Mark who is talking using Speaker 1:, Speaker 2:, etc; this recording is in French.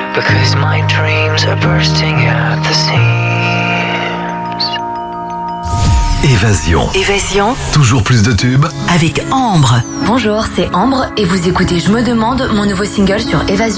Speaker 1: because my dreams are bursting at the seams.
Speaker 2: Évasion.
Speaker 3: Toujours plus de tubes.
Speaker 2: Avec Ambre. Bonjour, c'est Ambre et vous écoutez Je me demande, mon nouveau single sur Évasion.